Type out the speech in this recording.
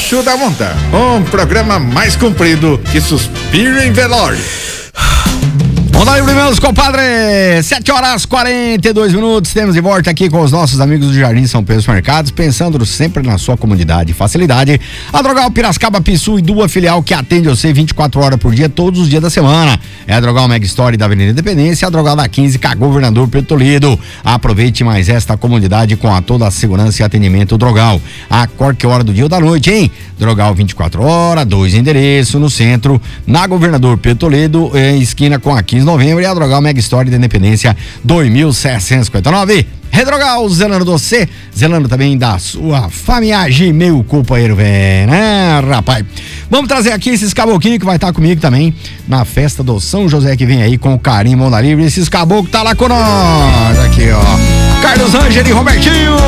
Debaixo da Monta, um programa mais comprido que suspiro em velório. Vamos aí, meus compadres, 7h42, temos de volta aqui com os nossos amigos do Jardim São Pedro Supermercados, pensando sempre na sua comodidade e facilidade. A Drogal Piracicaba Pissu e Dua filial que atende você 24 horas por dia, todos os dias da semana. É a Drogal Mega Store da Avenida Independência, a Drogal da 15, Governador Pedro Toledo. Aproveite mais esta comodidade com toda a segurança e atendimento Drogal. A qualquer hora do dia ou da noite, hein? Drogal 24 horas, 2 endereços no centro, na Governador Pedro Toledo, esquina com a 15 de novembro, e a Drogal Mega Store da Independência 2759. Redrogal, zelando você, zelando também da sua família, meu companheiro, velho, né, rapaz? Vamos trazer aqui esses caboclinhos que vai estar comigo também na festa do São José, que vem aí com o carinho, mão da livre. Esses caboclos tá lá com nós, aqui, ó. Carlos Ângelo e Robertinho.